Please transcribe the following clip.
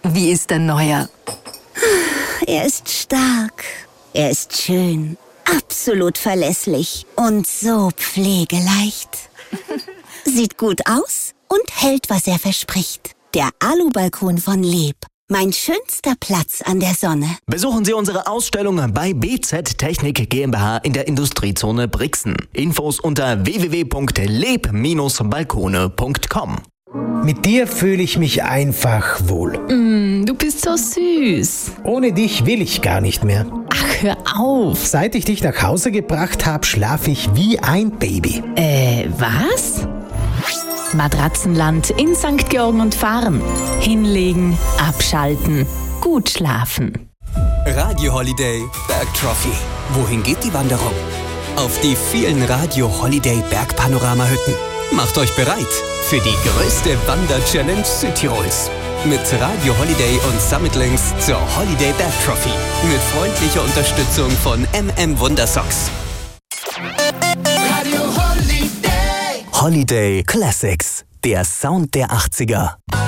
Wie ist dein Neuer? Er ist stark, er ist schön, absolut verlässlich und so pflegeleicht. Sieht gut aus und hält, was er verspricht. Der Alubalkon von Leeb. Mein schönster Platz an der Sonne. Besuchen Sie unsere Ausstellung bei BZ Technik GmbH in der Industriezone Brixen. Infos unter www.leb-balkone.com. Mit dir fühle ich mich einfach wohl. Du bist so süß. Ohne dich will ich gar nicht mehr. Ach, hör auf. Seit ich dich nach Hause gebracht habe, schlafe ich wie ein Baby. Was? Matratzenland in St. Georgen und Fahren. Hinlegen, abschalten, gut schlafen. Radio Holiday Bergtrophy. Wohin geht die Wanderung? Auf die vielen Radio Holiday Bergpanoramahütten. Macht euch bereit für die größte Wander-Challenge Südtirols. Mit Radio Holiday und Summitlinks zur Holiday Bergtrophy. Mit freundlicher Unterstützung von Wundersocks. Radio Holiday. Holiday Classics. Der Sound der 80er.